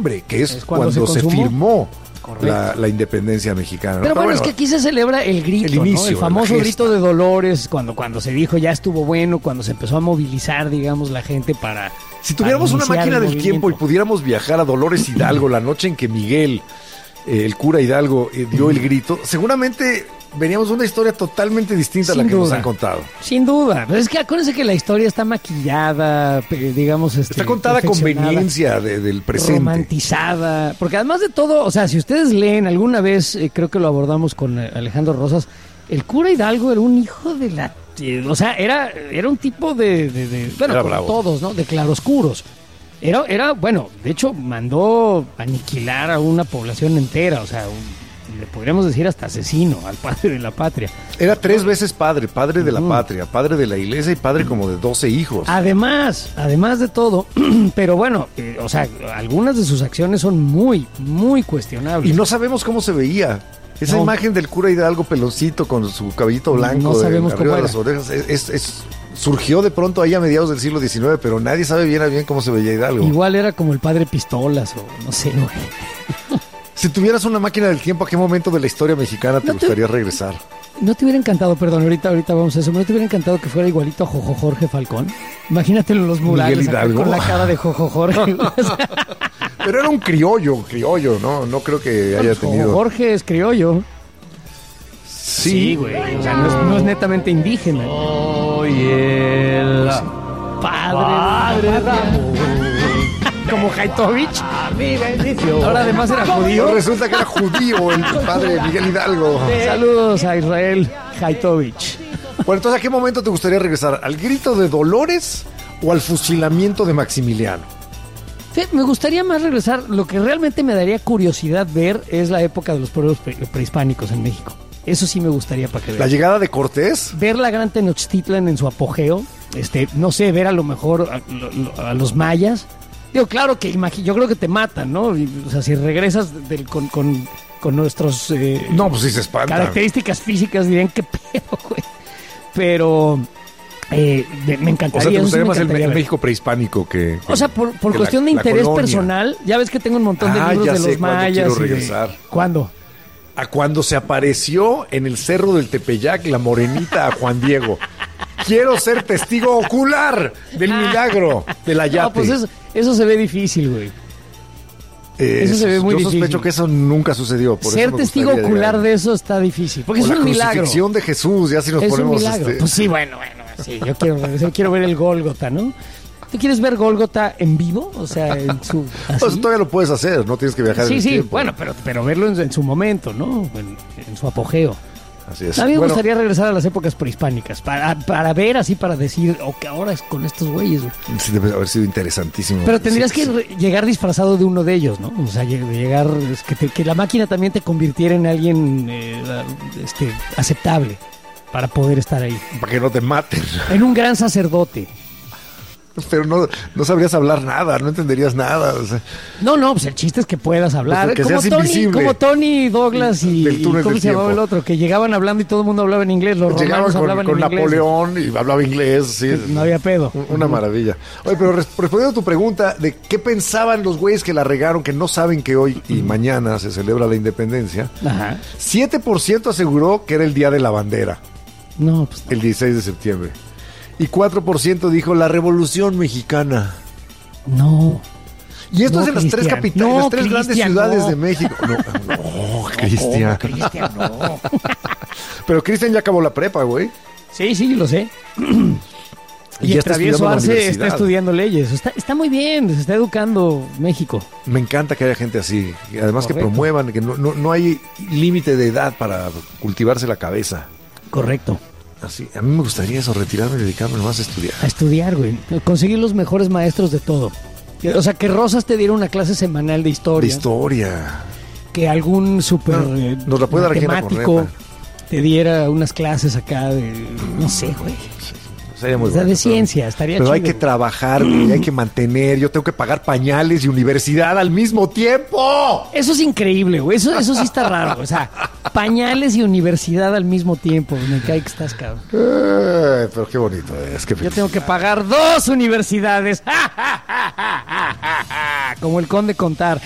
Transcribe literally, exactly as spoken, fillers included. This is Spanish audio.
septiembre, que es, es cuando, cuando se, se firmó la, la independencia mexicana. Pero, ¿no? bueno, Pero bueno, es que aquí se celebra el grito, el, inicio, ¿no? El famoso grito de Dolores, cuando, cuando se dijo ya estuvo bueno, cuando se empezó a movilizar, digamos, la gente para... Si tuviéramos una máquina del tiempo y pudiéramos viajar a Dolores Hidalgo la noche en que Miguel, eh, el cura Hidalgo, eh, dio el grito, seguramente veníamos de una historia totalmente distinta Sin a la que duda. nos han contado. Sin duda. Pero es que acuérdense que la historia está maquillada, digamos... Este, está contada a conveniencia de, del presente. Romantizada. Porque además de todo, o sea, si ustedes leen, alguna vez, eh, creo que lo abordamos con Alejandro Rosas, el cura Hidalgo era un hijo de la... O sea, era, era un tipo de... de, de bueno, era como bravo. Todos, ¿no? De claroscuros. Era, era, bueno, de hecho, mandó aniquilar a una población entera, o sea... Un, le podríamos decir hasta asesino al padre de la patria. Era tres veces padre, padre de la uh-huh. patria, padre de la iglesia y padre como de doce hijos. Además, además de todo, pero bueno, eh, o sea, algunas de sus acciones son muy, muy cuestionables. Y no sabemos cómo se veía. Esa no. imagen del cura Hidalgo peloncito con su cabellito blanco no sabemos de, arriba cómo de las orejas, es, es, es, surgió de pronto ahí a mediados del siglo diecinueve, pero nadie sabe bien a bien cómo se veía Hidalgo. Igual era como el padre Pistolas o no sé, güey. Si tuvieras una máquina del tiempo, ¿a qué momento de la historia mexicana te, no te gustaría regresar? ¿No te hubiera encantado, perdón, ahorita ahorita vamos a eso, ¿no te hubiera encantado que fuera igualito a Jojo Jorge Falcón? Imagínatelo en los murales acá, con la cara de Jojo Jorge. Pero era un criollo, criollo, ¿no? No creo que haya Jojo tenido... Jorge es criollo. Sí, sí güey. O sea, no es, no es netamente indígena. Oye, el padre, padre Ramón. Como Haitovich. A mi bendición. Ahora además era judío. No, resulta que era judío el padre de Miguel Hidalgo. Saludos a Israel Haitovich. Bueno, entonces, ¿a qué momento te gustaría regresar? ¿Al grito de Dolores o al fusilamiento de Maximiliano? Sí, me gustaría más regresar. Lo que realmente me daría curiosidad ver es la época de los pueblos pre- prehispánicos en México. Eso sí me gustaría para que vean. ¿La llegada de Cortés? Ver la gran Tenochtitlan en su apogeo. Este, no sé, ver a lo mejor a, a, a los mayas. Digo, claro que imagi- yo creo que te matan, ¿no? O sea, si regresas del, con, con, con nuestros... Eh, no, pues sí se espantan. Características físicas, dirían, qué pedo, güey. Pero eh, de, me encantaría... O sea, te gustaría sí más el, el ver. México prehispánico que... que o sea, por, por que cuestión la, de interés colonia. personal, ya ves que tengo un montón de ah, libros ya de sé los mayas. Quiero y regresar. De, ¿Cuándo? A cuando se apareció en el cerro del Tepeyac la morenita a Juan Diego. Quiero ser testigo ocular del milagro del Ayate. No, pues eso, eso se ve difícil, güey. Eh, eso se ve muy yo difícil. Yo sospecho que eso nunca sucedió. Por ser eso testigo ocular llegar. de eso está difícil. Porque o es un milagro. La crucifixión de Jesús, ya si nos es ponemos... un milagro. Este... Pues sí, bueno, bueno. Sí, yo quiero, yo quiero ver el Gólgota, ¿no? ¿Tú quieres ver Gólgota en vivo? O sea, en su... ¿así? Pues todavía lo puedes hacer, no tienes que viajar sí, en el sí, tiempo. Sí, bueno, pero, pero verlo en, en su momento, ¿no? En, en su apogeo. Así es. A mí me bueno, gustaría regresar a las épocas prehispánicas, para, para ver así, para decir, o oh, que ahora es con estos güeyes. Sí, debe haber sido interesantísimo. Pero tendrías sí, que sí. llegar disfrazado de uno de ellos, ¿no? O sea, llegar, que, te, que la máquina también te convirtiera en alguien eh, este, aceptable para poder estar ahí. Para que no te maten. En un gran sacerdote. Pero no, no sabrías hablar nada, no entenderías nada. O sea, no, no, pues el chiste es que puedas hablar. Pues que como, seas Tony, invisible. como Tony Douglas y, y ¿cómo se llamaba el otro? Que llegaban hablando y todo el mundo hablaba en inglés. Los romanos con, hablaban con en Napoleón inglés. y hablaba inglés. Sí. No había pedo. Una uh-huh. maravilla. Oye, pero respondiendo a tu pregunta de qué pensaban los güeyes que la regaron, que no saben que hoy y mañana se celebra la independencia, Ajá. siete por ciento aseguró que era el día de la bandera. No, pues no. El dieciséis de septiembre. Y cuatro por ciento dijo la Revolución Mexicana. No. Y esto no, es en las Cristian. tres capitales, no, las tres Cristian, grandes ciudades no. de México. No, no, Cristian. ¿Cómo, Cristian, no. Pero Cristian ya acabó la prepa, güey. Sí, sí, lo sé. Y, y el Travieso Arce está estudiando leyes. Está, está muy bien, se está educando México. Me encanta que haya gente así. Y además Correcto. que promuevan, que no, no, no hay límite de edad para cultivarse la cabeza. Correcto. Así, a mí me gustaría eso, retirarme y dedicarme nomás a estudiar. A estudiar, güey. Conseguir los mejores maestros de todo. O sea, que Rosas te diera una clase semanal de historia. De historia. Que algún super No, eh, nos la puede matemático te diera unas clases acá de... No sé, güey. Sería muy o sea, bueno, de ciencia, estaría pero chido. Pero hay que trabajar, güey, hay que mantener. Yo tengo que pagar pañales y universidad al mismo tiempo. Eso es increíble, güey. Eso, eso sí está raro. O sea, pañales y universidad al mismo tiempo. Me cae que estás, cabrón. Eh, pero qué bonito es. Qué Yo tengo que pagar dos universidades. Como el Conde Contar.